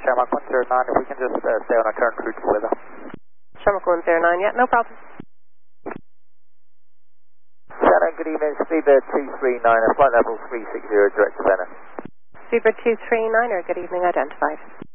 Shamrock 109, if we can just stay on our current route to weather. Shamrock 109, yeah, no problem. Shannon, good evening, Speedbird 239, flight level 360, direct to Venice. Speedbird 239, good evening, identified.